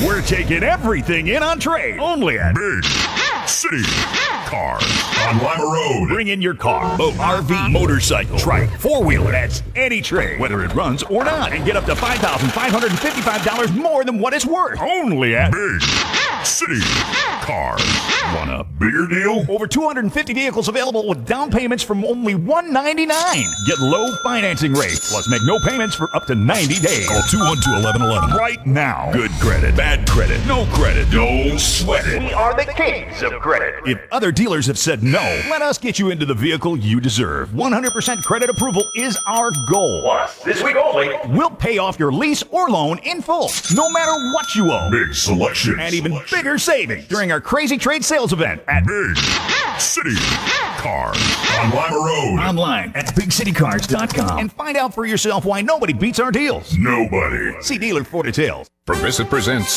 We're taking everything in on trade. Only at Big City Cars on Lima Road. Bring in your car, boat, RV, motorcycle, trike, four-wheeler. That's any trade, whether it runs or not. And get up to $5,555 more than what it's worth. Only at Big City Cars. Want a bigger deal? Over 250 vehicles available with down payments from only $199. Get low financing rates, plus make no payments for up to 90 days. Call 212-1111 right now. Good credit, bad credit, no credit. Don't sweat it. We are the kings of credit. If other dealers have said no, let us get you into the vehicle you deserve. 100% credit approval is our goal. Plus, this week only, We'll pay off your lease or loan in full, no matter what you owe. Big selection. And even bigger savings during our crazy trade sales event at Big City Cars on Lima Road. online at bigcitycars.com and find out for yourself why nobody beats our deals. Nobody. See dealer for details. Progressive presents